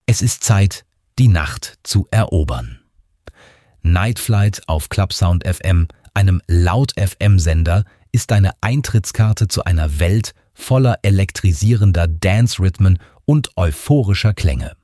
Es ist Zeit, die Nacht zu erobern. Night Flight auf Clubsound FM, einem Laut-FM-Sender, ist deine Eintrittskarte zu einer Welt voller elektrisierender Dance-Rhythmen und euphorischer Klänge.